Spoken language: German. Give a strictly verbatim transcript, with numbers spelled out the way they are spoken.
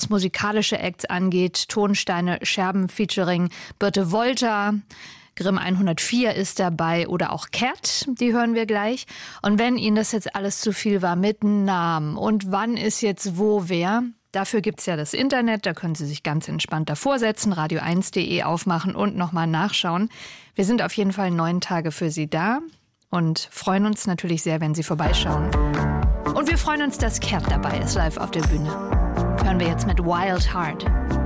was musikalische Acts angeht. Tonsteine Scherben featuring Birte Wolter. Grimm hundertvier ist dabei oder auch Cat, die hören wir gleich. Und wenn Ihnen das jetzt alles zu viel war mit Namen und wann ist jetzt wo wer, dafür gibt's ja das Internet, da können Sie sich ganz entspannt davor setzen, radio eins punkt de aufmachen und nochmal nachschauen. Wir sind auf jeden Fall neun Tage für Sie da und freuen uns natürlich sehr, wenn Sie vorbeischauen. Und wir freuen uns, dass Cat dabei ist, live auf der Bühne. Hören wir jetzt mit Wild Heart.